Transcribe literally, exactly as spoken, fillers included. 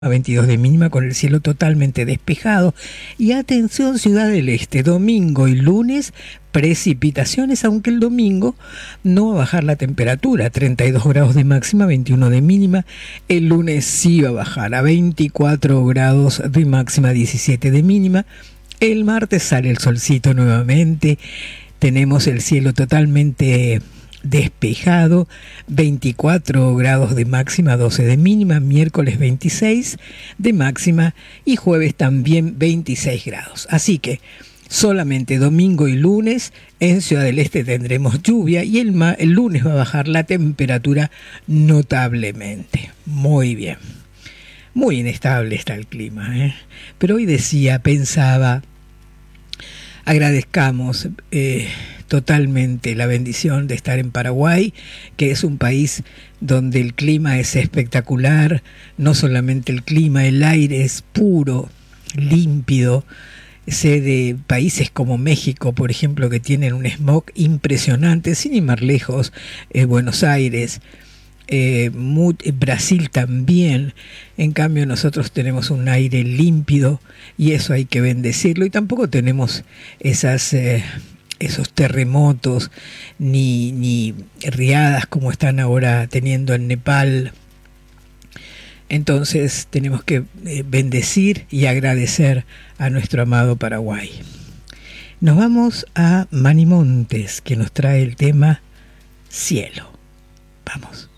A veintidós de mínima con el cielo totalmente despejado. Y atención, Ciudad del Este, domingo y lunes precipitaciones, aunque el domingo no va a bajar la temperatura, treinta y dos grados de máxima, veintiuno de mínima. El lunes sí va a bajar a veinticuatro grados de máxima, diecisiete de mínima. El martes sale el solcito nuevamente, tenemos el cielo totalmente despejado, veinticuatro grados de máxima, doce de mínima, miércoles veintiséis de máxima y jueves también veintiséis grados. Así que solamente domingo y lunes en Ciudad del Este tendremos lluvia y el, ma- el lunes va a bajar la temperatura notablemente. Muy bien. Muy inestable está el clima, ¿eh? Pero hoy decía, pensaba, agradezcamos eh, totalmente la bendición de estar en Paraguay, que es un país donde el clima es espectacular, no solamente el clima, el aire es puro, límpido. Sé de países como México, por ejemplo, que tienen un smog impresionante, sin ir más lejos, eh, Buenos Aires, eh, muy, Brasil también. En cambio nosotros tenemos un aire límpido y eso hay que bendecirlo, y tampoco tenemos esas eh, esos terremotos ni, ni riadas como están ahora teniendo en Nepal. Entonces tenemos que eh, bendecir y agradecer a nuestro amado Paraguay. Nos vamos a Mani Montes, que nos trae el tema Cielo. Vamos.